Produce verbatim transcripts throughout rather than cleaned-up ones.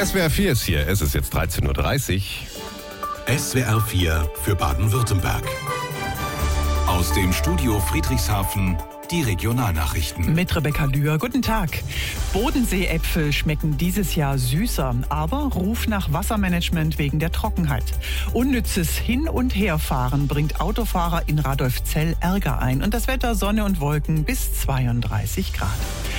S W R vier ist hier, es ist jetzt dreizehn Uhr dreißig. S W R vier für Baden-Württemberg. Aus dem Studio Friedrichshafen die Regionalnachrichten. Mit Rebecca Lühr. Guten Tag. Bodensee-Äpfel schmecken dieses Jahr süßer, aber Ruf nach Wassermanagement wegen der Trockenheit. Unnützes Hin- und Herfahren bringt Autofahrer in Radolfzell Ärger ein. Und das Wetter Sonne und Wolken bis zweiunddreißig Grad.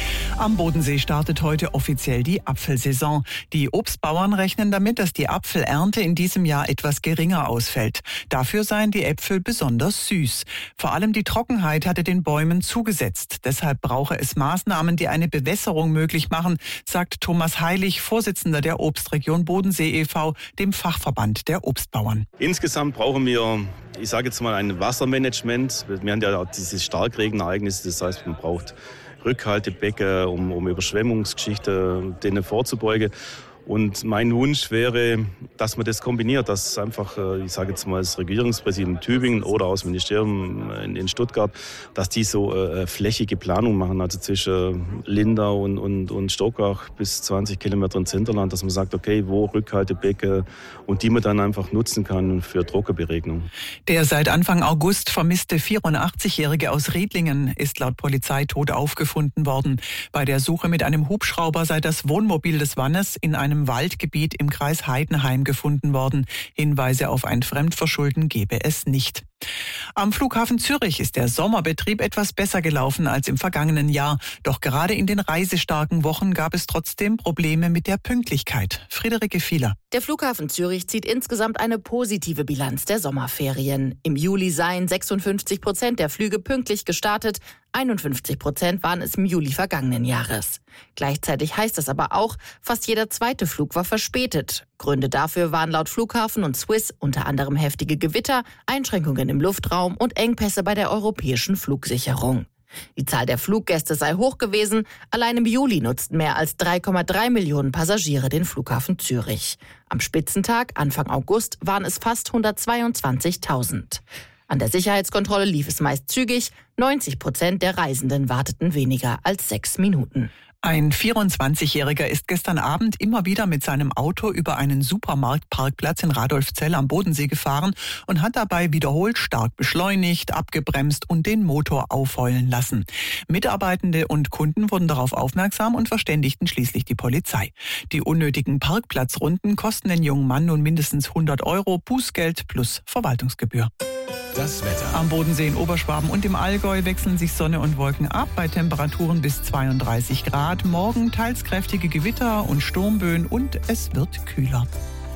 Am Bodensee startet heute offiziell die Apfelsaison. Die Obstbauern rechnen damit, dass die Apfelernte in diesem Jahr etwas geringer ausfällt. Dafür seien die Äpfel besonders süß. Vor allem die Trockenheit hatte den Bäumen zugesetzt. Deshalb brauche es Maßnahmen, die eine Bewässerung möglich machen, sagt Thomas Heilig, Vorsitzender der Obstregion Bodensee e V, dem Fachverband der Obstbauern. Insgesamt brauchen wir, ich sage jetzt mal, ein Wassermanagement. Wir haben ja dieses Starkregenereignis, das heißt, man braucht Rückhaltebecken, um, um Überschwemmungsgeschichten denen vorzubeugen. Und mein Wunsch wäre, dass man das kombiniert, dass einfach, ich sage jetzt mal, das Regierungspräsidium Tübingen oder auch das Ministerium in, in Stuttgart, dass die so eine flächige Planung machen, also zwischen Lindau und, und, und Stockach bis zwanzig Kilometer ins Hinterland, dass man sagt, okay, wo Rückhaltebecken und die man dann einfach nutzen kann für Trockenberegnung. Der seit Anfang August vermisste vierundachtzigjährige aus Riedlingen ist laut Polizei tot aufgefunden worden. Bei der Suche mit einem Hubschrauber sei das Wohnmobil des Mannes in einem Waldgebiet im Kreis Heidenheim gefunden worden. Hinweise auf ein Fremdverschulden gebe es nicht. Am Flughafen Zürich ist der Sommerbetrieb etwas besser gelaufen als im vergangenen Jahr. Doch gerade in den reisestarken Wochen gab es trotzdem Probleme mit der Pünktlichkeit. Friederike Fieler. Der Flughafen Zürich zieht insgesamt eine positive Bilanz der Sommerferien. Im Juli seien sechsundfünfzig Prozent der Flüge pünktlich gestartet. einundfünfzig Prozent waren es im Juli vergangenen Jahres. Gleichzeitig heißt das aber auch, fast jeder zweite Flug war verspätet. Gründe dafür waren laut Flughafen und Swiss unter anderem heftige Gewitter, Einschränkungen im Luftraum und Engpässe bei der europäischen Flugsicherung. Die Zahl der Fluggäste sei hoch gewesen. Allein im Juli nutzten mehr als drei Komma drei Millionen Passagiere den Flughafen Zürich. Am Spitzentag, Anfang August, waren es fast hundertzweiundzwanzigtausend. An der Sicherheitskontrolle lief es meist zügig. neunzig Prozent der Reisenden warteten weniger als sechs Minuten. Ein vierundzwanzigjähriger ist gestern Abend immer wieder mit seinem Auto über einen Supermarktparkplatz in Radolfzell am Bodensee gefahren und hat dabei wiederholt stark beschleunigt, abgebremst und den Motor aufheulen lassen. Mitarbeitende und Kunden wurden darauf aufmerksam und verständigten schließlich die Polizei. Die unnötigen Parkplatzrunden kosten den jungen Mann nun mindestens hundert Euro Bußgeld plus Verwaltungsgebühr. Das Wetter. Am Bodensee in Oberschwaben und im Allgäu wechseln sich Sonne und Wolken ab bei Temperaturen bis zweiunddreißig Grad. Morgen teils kräftige Gewitter und Sturmböen und es wird kühler.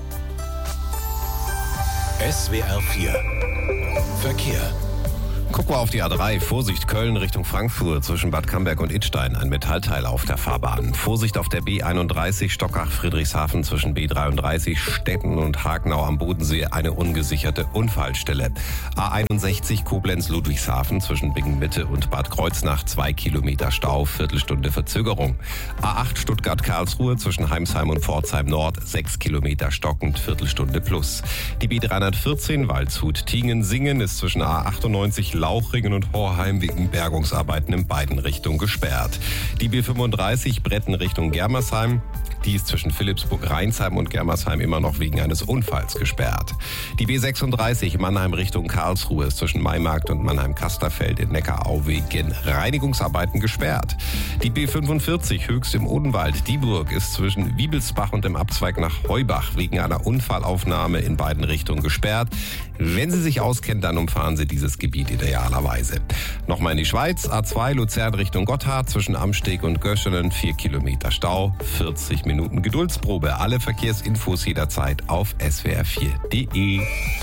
S W R vier Verkehr. Gucken wir auf die A drei. Vorsicht Köln Richtung Frankfurt zwischen Bad Camberg und Idstein. Ein Metallteil auf der Fahrbahn. Vorsicht auf der B einunddreißig Stockach-Friedrichshafen zwischen B dreiunddreißig Stetten und Hagenau am Bodensee. Eine ungesicherte Unfallstelle. A einundsechzig Koblenz-Ludwigshafen zwischen Bingen-Mitte und Bad Kreuznach. Zwei Kilometer Stau, Viertelstunde Verzögerung. A acht Stuttgart-Karlsruhe zwischen Heimsheim und Pforzheim Nord. Sechs Kilometer stockend, Viertelstunde plus. Die B dreihundertvierzehn Waldshut-Tiengen-Singen ist zwischen A achtundneunzig Lauchringen und Horheim wegen Bergungsarbeiten in beiden Richtungen gesperrt. Die B fünfunddreißig Bretten Richtung Germersheim, die ist zwischen Philippsburg-Rheinsheim und Germersheim immer noch wegen eines Unfalls gesperrt. Die B sechsunddreißig Mannheim Richtung Karlsruhe ist zwischen Maimarkt und Mannheim-Kasterfeld in Neckarau wegen Reinigungsarbeiten gesperrt. Die B fünfundvierzig Höchst im Odenwald Dieburg ist zwischen Wiebelsbach und dem Abzweig nach Heubach wegen einer Unfallaufnahme in beiden Richtungen gesperrt. Wenn Sie sich auskennen, dann umfahren Sie dieses Gebiet idealerweise. Nochmal in die Schweiz, A zwei Luzern Richtung Gotthard zwischen Amsteg und Göschenen, vier Kilometer Stau, vierzig Minuten Geduldsprobe. Alle Verkehrsinfos jederzeit auf S W R vier Punkt de.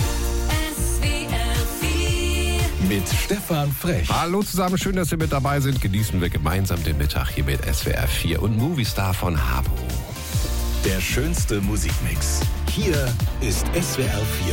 Mit Stefan Frech. Hallo zusammen, schön, dass Sie mit dabei sind. Genießen wir gemeinsam den Mittag hier mit S W R vier und Movistar von Habo. Der schönste Musikmix. Hier ist S W R vier